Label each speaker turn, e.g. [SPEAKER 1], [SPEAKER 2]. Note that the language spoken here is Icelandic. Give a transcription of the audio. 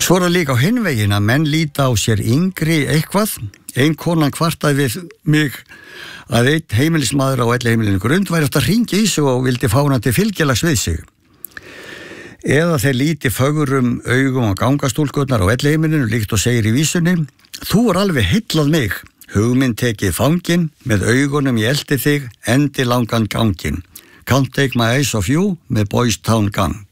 [SPEAKER 1] Svo það líka á hinvegin að menn líta á sér yngri eitthvað. Ein konan kvartaði við mig að einn heimilismaður á Elliheimilinu Grund væri eftir að hringja í sig og vildi fá hana til fylgjalags við sig. Eða þeir líti fögrum augum á gangastúlkurnar á Elliheimilinu líkt og segir í vísunni: Þú alveg heillað mig, hugmynd tekið fangin, með augunum ég elti þig, endi langan gangin. Can't take my eyes off you með Boys Town Gang.